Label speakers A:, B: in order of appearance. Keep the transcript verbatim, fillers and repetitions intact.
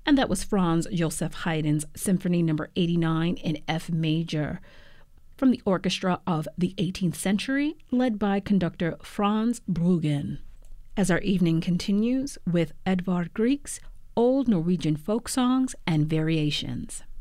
A: And that was Franz Joseph Haydn's Symphony Number eighty-nine in F major from the orchestra of the eighteenth century, led by conductor Franz Bruggen. As our evening continues with Edvard Grieg's Old Norwegian Folk Songs and Variations.